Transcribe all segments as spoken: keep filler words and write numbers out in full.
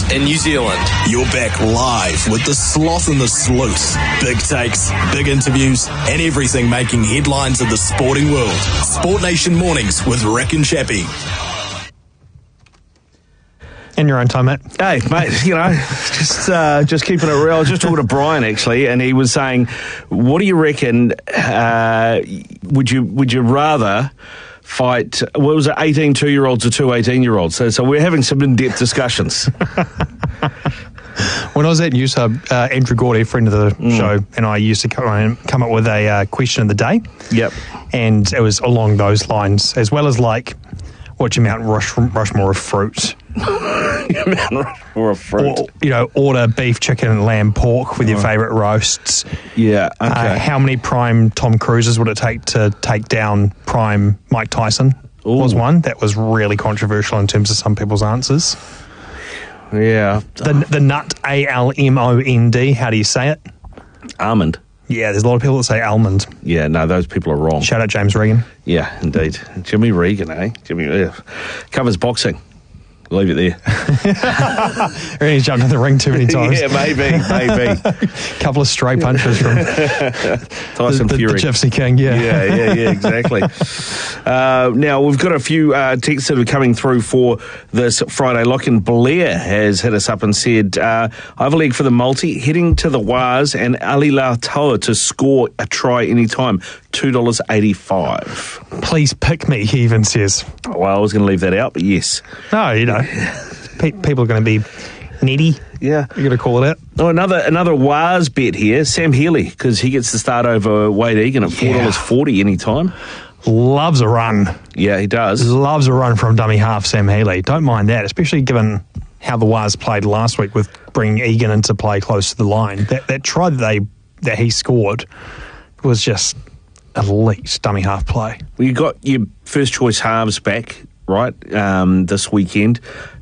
in New Zealand. You're back live with the Sloth and the Sleuth. Big takes, big interviews, and everything making headlines of the sporting world. Sport Nation Mornings with Rick and Chappie. In your own time, mate. Hey, mate, you know, just uh, just keeping it real. I was just talking to Brian, actually, and he was saying, what do you reckon, uh, would you would you rather fight, what was it, eighteen two-year-olds or two eighteen-year-olds? So, so we're having some in-depth discussions. When I was at News Hub, uh, Andrew Gordy, a friend of the mm. show, and I used to come, come up with a uh, question of the day. Yep. And it was along those lines, as well as like, what's your Mount Rush, Rushmore of fruit? Mount Rushmore of fruit. Or, you know, order beef, chicken, and lamb, pork with your favourite roasts. Yeah, okay. Uh, how many prime Tom Cruises would it take to take down prime Mike Tyson? Ooh. Was one. That was really controversial in terms of some people's answers. Yeah. The the nut, A L M O N D, how do you say it? Almond. Yeah, there's a lot of people that say almond. Yeah, no, those people are wrong. Shout out James Regan. Yeah, indeed. Jimmy Regan, eh? Jimmy yeah. Covers boxing. Leave it there. He's jumped in the ring too many times. Yeah, maybe, maybe. Couple of stray punches from Tyson the, the, Fury. The Gypsy King, yeah. Yeah, yeah, yeah, exactly. uh, now, we've got a few uh, texts that are coming through for this Friday. Lachlan Blair has hit us up and said, uh, I have a leg for the multi, heading to the Waz and Ali Lautoa to score a try anytime. two dollars eighty-five. Please pick me, he even says. Well, I was going to leave that out, but yes. No, you know, pe- people are going to be needy. Yeah. You're going to call it out. Oh, another another Waz bet here, Sam Healy, because he gets to start over Wade Egan at four dollars forty yeah. anytime. Loves a run. Yeah, he does. Loves a run from dummy half, Sam Healy. Don't mind that, especially given how the Waz played last week with bringing Egan into play close to the line. That that try that they that he scored was just elite dummy half play. Well, you got your first choice halves back, right, um, this weekend.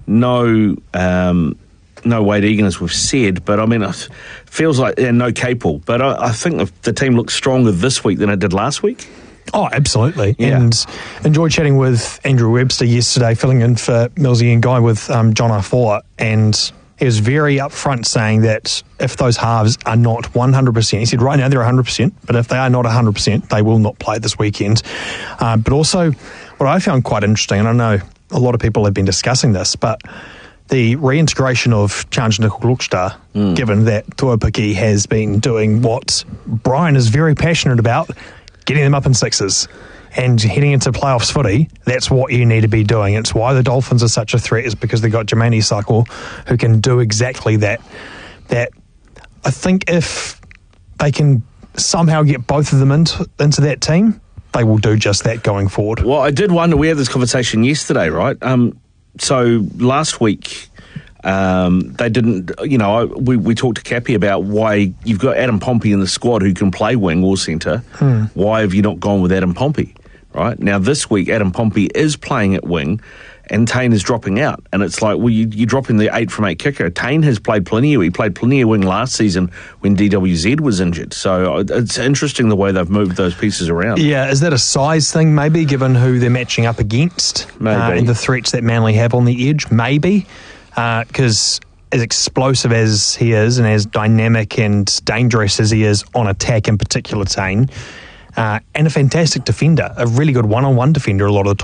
No um, no Wade Egan, as we've said, but I mean, it feels like yeah, no Capel. But I, I think the team looks stronger this week than it did last week. Oh, absolutely. Yeah. And enjoyed chatting with Andrew Webster yesterday, filling in for Millsy and Guy with um, John Arfoa, and he was very upfront saying that if those halves are not one hundred percent, he said right now they're one hundred percent, but if they are not one hundred percent, they will not play this weekend. Uh, but also, what I found quite interesting, and I know a lot of people have been discussing this, but the reintegration of Charnge Nicoll-Klokstad, mm. given that Tuapiki has been doing what Brian is very passionate about, getting them up in sixes. And heading into playoffs footy, that's what you need to be doing. It's why the Dolphins are such a threat, is because they've got Jermaine Isaako who can do exactly that. That I think if they can somehow get both of them into, into that team, they will do just that going forward. Well, I did wonder, we had this conversation yesterday, right? Um, so last week, um, they didn't, you know, I, we, we talked to Cappy about why you've got Adam Pompey in the squad who can play wing or centre. Hmm. Why have you not gone with Adam Pompey? Right now, this week Adam Pompey is playing at wing, and Taine is dropping out. And it's like, well, you, you're dropping the eight from eight kicker. Taine has played plenty. He played plenty of wing last season when D W Z was injured. So it's interesting the way they've moved those pieces around. Yeah, is that a size thing? Maybe, given who they're matching up against, maybe, uh, and the threats that Manly have on the edge. Maybe, because uh, as explosive as he is, and as dynamic and dangerous as he is on attack, in particular, Taine. Uh, and a fantastic defender, a really good one-on-one defender a lot of the time.